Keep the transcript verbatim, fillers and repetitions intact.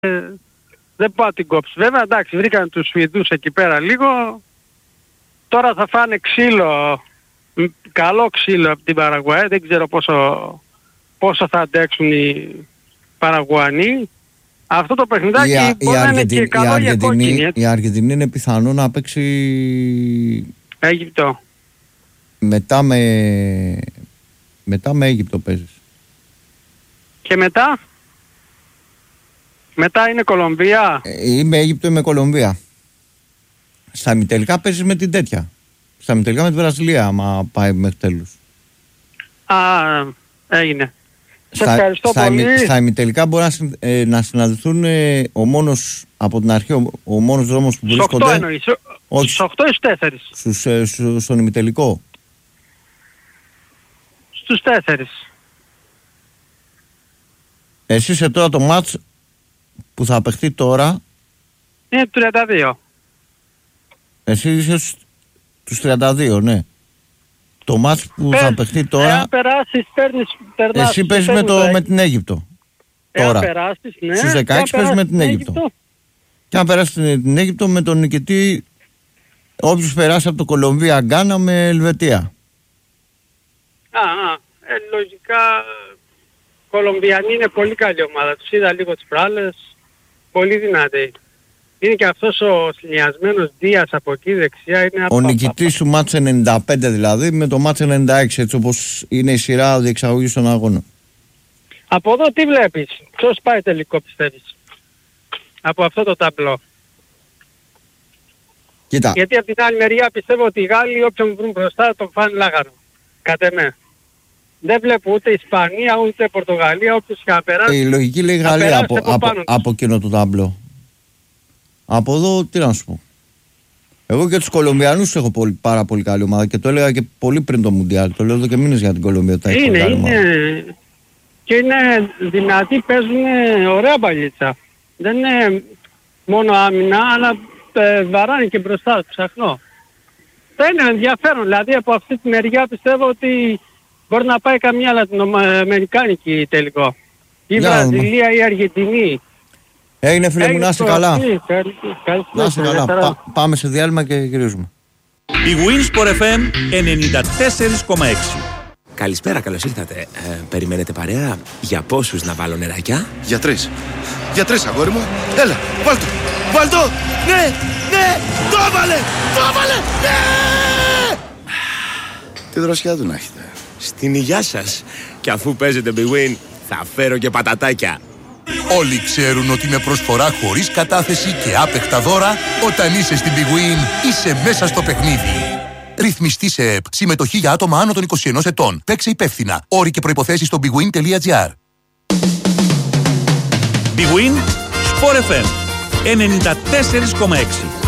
δεν πάω την κόψη. Βέβαια εντάξει, βρήκαν τους Σουηδούς εκεί πέρα λίγο. Τώρα θα φάνε ξύλο, καλό ξύλο από την Παραγουάη. Δεν ξέρω πόσο, πόσο θα αντέξουν οι Παραγουανοί. Αυτό το παιχνιδάκι η, μπορεί η να είναι και καλό για κόκκινη. Η Αργεντινή είναι πιθανό να παίξει Αίγυπτο. Μετά με, μετά με Αίγυπτο παίζεις. Και μετά? Μετά είναι Κολομβία. Ή με Αίγυπτο ή με Κολομβία. Στα ημιτελικά παίζεις με την τέτοια. Στα ημιτελικά με τη Βραζιλία, άμα πάει μέχρι τέλους. Α, έγινε. Σε στα, ευχαριστώ στα πολύ. Ημι, στα ημιτελικά μπορεί να, ε, να συναντηθούν ε, ο μόνος, από την αρχή, ο, ο μόνος δρόμος που βρίσκονται. Στους οκτώ εννοείς. Στους οκτώ ή στους τέσσερις. Στους, ε, στους, στον ημιτελικό. Στους τέσσερις. Εσύ είσαι τώρα το μάτς που θα παιχτεί τώρα. Είναι τριάντα δύο. Εσύ είσαι στους τριάντα δύο, ναι. Το μάτς που Πες, θα παιχτεί τώρα. Εάν περάσεις, παίρνεις, περνάς, εσύ παίζεις με, το, με την Αίγυπτο. Εάν τώρα. περάσεις, ναι. Στους δεκαέξι παίζεις με την Αίγυπτο. Αίγυπτο. Και αν περάσεις την Αίγυπτο με τον νικητή, όποιος περάσει από το Κολομβία Γκάνα με Ελβετία. Α, α ε, λογικά Κολομβιανή είναι πολύ καλή ομάδα. Τους είδα λίγο τις πράλες. Πολύ δυνατή. Είναι και αυτός ο συνδυασμένος Δίας από εκεί δεξιά. Είναι ο νικητής του μάτς ενενήντα πέντε δηλαδή με το μάτς ενενήντα έξι, έτσι όπως είναι η σειρά διεξαγωγής των αγώνων. Από εδώ τι βλέπεις? Ποιος πάει τελικό πιστεύεις? Από αυτό το ταμπλό. Κοίτα. Γιατί από την άλλη μεριά πιστεύω ότι οι Γάλλοι όποιον βρουν μπροστά τον φάνε λάγανο. Κατ' εμέ. Δεν βλέπω ούτε Ισπανία ούτε Πορτογαλία, όποιος θα περάσει. Η λογική λέει Γαλλία από, από, από, από εκείνο το ταμπλό. Από εδώ τι να σου πω. Εγώ και τους Κολομβιανούς έχω πολύ, πάρα πολύ καλή ομάδα και το έλεγα και πολύ πριν το Μουντιάλ. Το λέω εδώ και μήνες για την Κολομβία. Είναι, είναι. Ομάδα. Και είναι δυνατοί, παίζουν ωραία μπαλίτσα. Δεν είναι μόνο άμυνα, αλλά ε, βαράνε και μπροστά, ψαχνώ. Θα είναι ενδιαφέρον, δηλαδή από αυτή τη μεριά πιστεύω ότι μπορεί να πάει καμία λατινοαμερικάνικη τελικό. Η yeah, Βραζιλία ή η Αργεντινή. Έγινε φίλε μου, να είσαι καλά. Να είσαι καλά. Πά, πάμε σε διάλειμμα και γυρίζουμε. Η Winsport εφ εμ ενενήντα τέσσερα κόμμα έξι. Καλησπέρα, καλώς ήρθατε. Ε, περιμένετε παρέα? Για πόσους να βάλω νεράκια? Για τρεις. Για τρεις, αγόρι μου. Έλα, βάλ' το. Βάλ' το. Ναι, ναι, το έβαλε. Το έβαλε. Ναι. Τι δροσιά του να έχετε. Στην υγειά σας. Και αφού παίζετε Big Win, θα φέρω και πατατάκια. Όλοι ξέρουν ότι με προσφορά χωρίς κατάθεση και άπεχτα δώρα, όταν είσαι στην Big Win, είσαι μέσα στο παιχνίδι. Ρυθμιστή σε ΕΠ. Συμμετοχή για άτομα άνω των είκοσι ενός ετών. Παίξε υπεύθυνα. Όροι και προϋποθέσεις στο bigwin τελεία gr. Big Win, Sport εφ εμ ενενήντα τέσσερα κόμμα έξι.